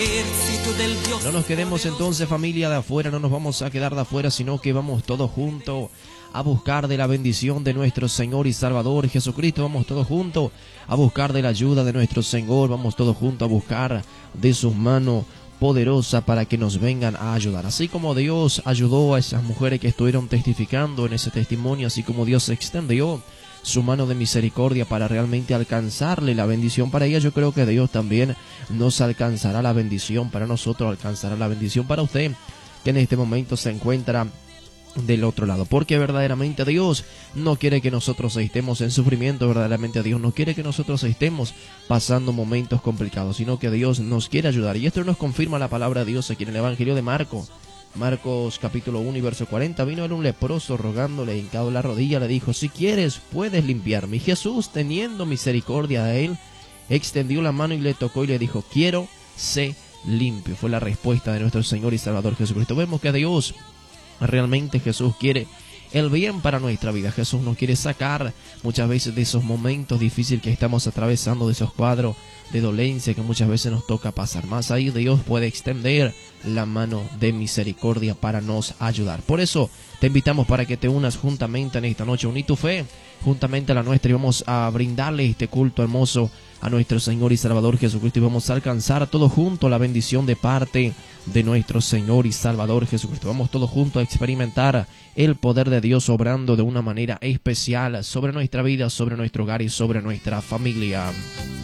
ejército del Dios. No nos quedemos entonces, familia, de afuera, no nos vamos a quedar de afuera, sino que vamos todos juntos a buscar de la bendición de nuestro Señor y Salvador Jesucristo. Vamos todos juntos a buscar de la ayuda de nuestro Señor. Vamos todos juntos a buscar de sus manos poderosas para que nos vengan a ayudar. Así como Dios ayudó a esas mujeres que estuvieron testificando en ese testimonio, así como Dios extendió su mano de misericordia para realmente alcanzarle la bendición para ella, yo creo que Dios también nos alcanzará la bendición para nosotros, alcanzará la bendición para usted que en este momento se encuentra del otro lado, porque verdaderamente Dios no quiere que nosotros estemos en sufrimiento, verdaderamente Dios no quiere que nosotros estemos pasando momentos complicados, sino que Dios nos quiere ayudar. Y esto nos confirma la palabra de Dios aquí en el Evangelio de Marcos capítulo 1 y verso 40. Vino un leproso rogándole, hincado la rodilla, le dijo: si quieres puedes limpiarme. Y Jesús, teniendo misericordia de él, extendió la mano y le tocó y le dijo: quiero, sé limpio. Fue la respuesta de nuestro Señor y Salvador Jesucristo. Vemos que Dios, realmente Jesús quiere el bien para nuestra vida. Jesús nos quiere sacar muchas veces de esos momentos difíciles que estamos atravesando, de esos cuadros de dolencia que muchas veces nos toca pasar. Más ahí Dios puede extender la mano de misericordia para nos ayudar. Por eso te invitamos para que te unas juntamente en esta noche. Uní tu fe juntamente a la nuestra y vamos a brindarle este culto hermoso a nuestro Señor y Salvador Jesucristo, y vamos a alcanzar todos juntos la bendición de parte de nuestro Señor y Salvador Jesucristo. Vamos todos juntos a experimentar el poder de Dios obrando de una manera especial sobre nuestra vida, sobre nuestro hogar y sobre nuestra familia.